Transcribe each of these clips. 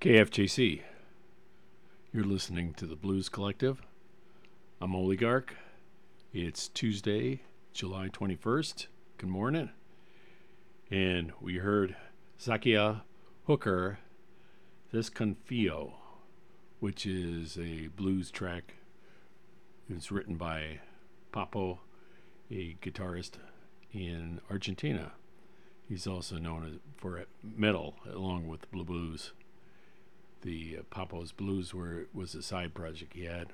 KFJC. You're listening to the Blues Collective. I'm Oligarch. It's Tuesday, July 21st. Good morning. And we heard Zakia Hooker, Desconfío, which is a blues track. It's written by Papo, a guitarist in Argentina. He's also known for metal along with blues. The Papo's Blues was a side project he had.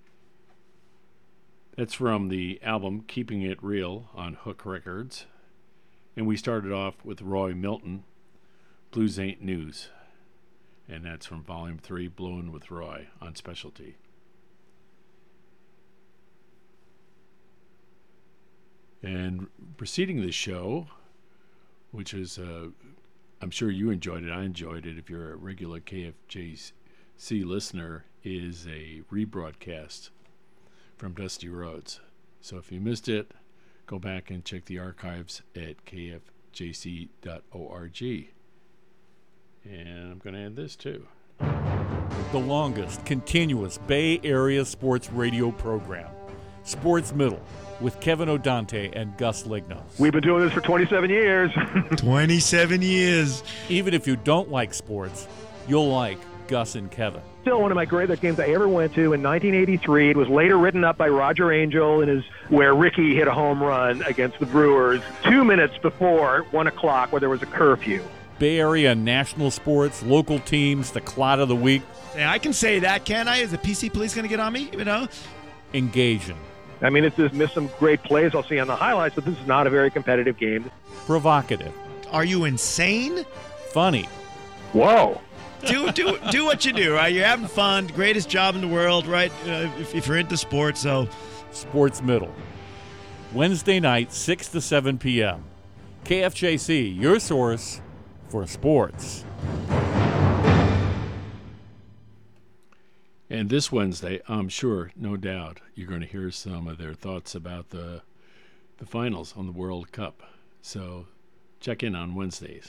That's from the album Keeping It Real on Hook Records. And we started off with Roy Milton, Blues Ain't News. And that's from Volume 3, Blowin' with Roy on Specialty. And preceding the show, which is, I'm sure you enjoyed it, I enjoyed it if you're a regular KFJC listener, is a rebroadcast from Dusty Rhodes. So if you missed it, go back and check the archives at kfjc.org. And I'm going to add this too. The longest continuous Bay Area sports radio program, Sports Middle, with Kevin O'Dante and Gus Lignos. We've been doing this for 27 years. 27 years. Even if you don't like sports, you'll like Gus and Kevin. Still one of my greatest games I ever went to in 1983. It was later written up by Roger Angell, and is where Ricky hit a home run against the Brewers 2 minutes before 1 o'clock, where there was a curfew. Bay Area national sports, local teams, the clot of the week. Yeah, I can say that, can I? Is the PC police going to get on me? You know, Engaging. I mean, it's just missed some great plays I'll see on the highlights, but this is not a very competitive game. Provocative. Are you insane? Funny. Whoa. Do what you do, right? You're having fun. Greatest job in the world, right? If you're into sports, so. Sports Middle. Wednesday night, 6 to 7 p.m. KFJC, your source for sports. And this Wednesday, I'm sure, no doubt, you're going to hear some of their thoughts about the finals on the World Cup. So check in on Wednesdays.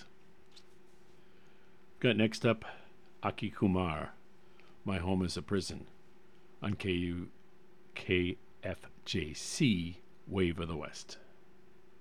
Got next up, Aki Kumar, My Home is a Prison, on KFJC, Wave of the West.